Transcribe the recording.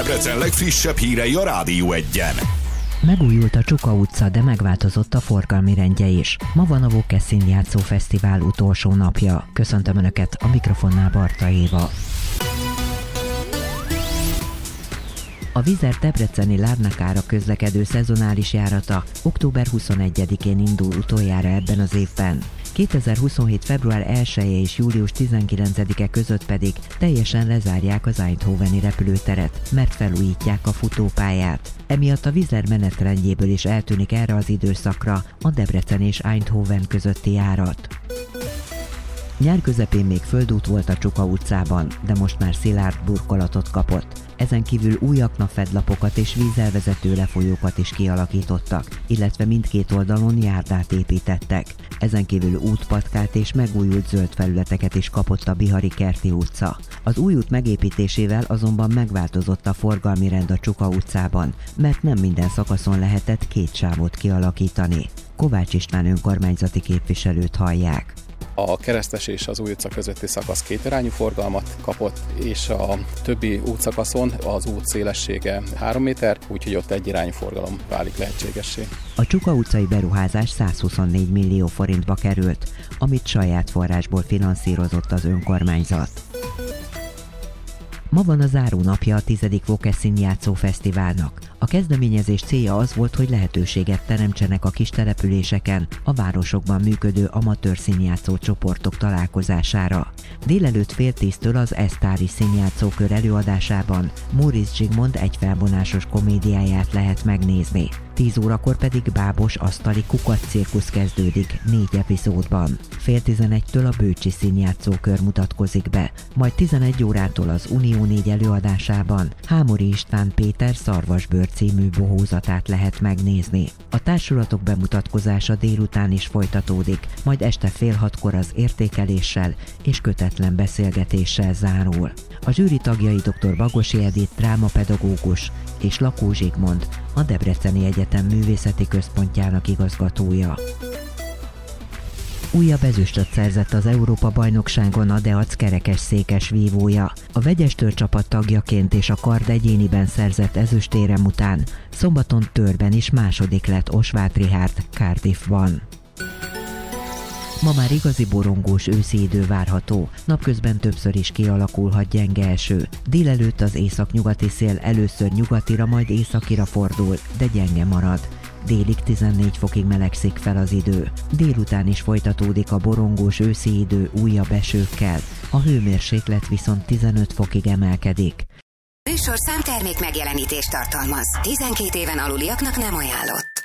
Debrecen legfrissebb hírei a Rádió 1-en. Megújult a Csuka utca, de megváltozott a forgalmi rendje is. Ma van a Vóke Színjátszó Fesztivál utolsó napja. Köszöntöm Önöket, a mikrofonnál Barta Éva. A Vizér debreceni Lárnakára közlekedő szezonális járata október 21-én indul utoljára ebben az évben. 2027. február 1-e és július 19-e között pedig teljesen lezárják az eindhoveni repülőteret, mert felújítják a futópályát. Emiatt a Vizér menetrendjéből is eltűnik erre az időszakra a Debrecen és Eindhoven közötti járat. Nyár közepén még földút volt a Csuka utcában, de most már szilárd burkolatot kapott. Ezen kívül új aknafedlapokat és vízelvezető lefolyókat is kialakítottak, illetve mindkét oldalon járdát építettek. Ezen kívül útpatkát és megújult zöld felületeket is kapott a Bihari Kerti utca. Az új út megépítésével azonban megváltozott a forgalmi rend a Csuka utcában, mert nem minden szakaszon lehetett két sávot kialakítani. Kovács István önkormányzati képviselőt hallják. A Keresztes és az Új utca közötti szakasz kétirányú forgalmat kapott, és a többi útszakaszon az út szélessége 3 méter, úgyhogy ott egyirányú forgalom válik lehetségessé. A Csuka utcai beruházás 124 millió forintba került, amit saját forrásból finanszírozott az önkormányzat. Ma van a zárónapja a 10. Vóke Színjátszó Fesztiválnak. A kezdeményezés célja az volt, hogy lehetőséget teremtsenek a kis településeken a városokban működő amatőr színjátszó csoportok találkozására. Délelőtt 9:30-től az Esztári Színjátszókör előadásában Móricz Zsigmond egyfelvonásos komédiáját lehet megnézni. 10 órakor pedig bábos asztali kukac-cirkusz kezdődik 4 epizódban. 10:30-től a Bőcsi Színjátszókör mutatkozik be, majd 11 órától az Unió 4 előadásában Hámori István Péter Szarvasbőr című bohózatát lehet megnézni. A társulatok bemutatkozása délután is folytatódik, majd este 5:30 az értékeléssel és kötetlen beszélgetéssel zárul. A zsűri tagjai dr. Bagosi Edith drámapedagógus és Lakó Zsigmond, a Debreceni Egyetem Művészeti Központjának igazgatója. Újabb ezüstöt szerzett az Európa-bajnokságon a Deac kerekesszékes vívója. A vegyes csapat tagjaként és a kard egyéniben szerzett ezüstérem után szombaton törben is második lett Osváth Richárd Cardiffban. Ma már igazi borongós őszi idő várható, napközben többször is kialakulhat gyenge eső. Délelőtt az északnyugati szél először nyugatira, majd északira fordul, de gyenge marad. Délig 14 fokig melegszik fel az idő. Délután is folytatódik a borongós őszi idő újabb esőkkel, a hőmérséklet viszont 15 fokig emelkedik. Műsorszám termék megjelenítést tartalmaz. 12 éven aluliaknak nem ajánlott.